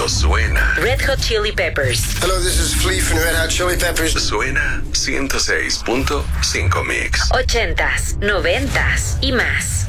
suena. Red Hot Chili Peppers. Hello, this is Flea from Red Hot Chili Peppers. Suena 106.5 Mix. 80s, 90s y más.